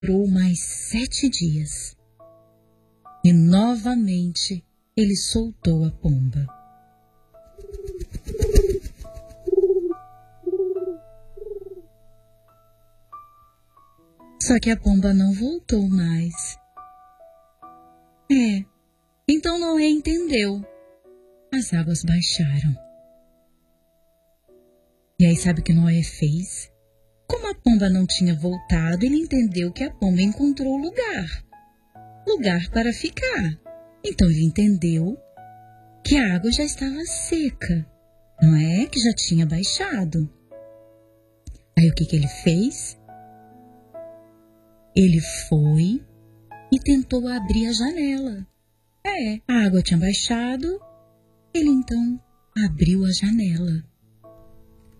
Durou mais 7 dias. E novamente ele soltou a pomba. Só que a pomba não voltou mais. Então Noé entendeu. As águas baixaram. E aí sabe o que Noé fez? Como a pomba não tinha voltado, ele entendeu que a pomba encontrou lugar para ficar. Então ele entendeu que a água já estava seca, não é? Que já tinha baixado. Aí o que ele fez? Ele foi e tentou abrir a janela. A água tinha baixado, ele então abriu a janela.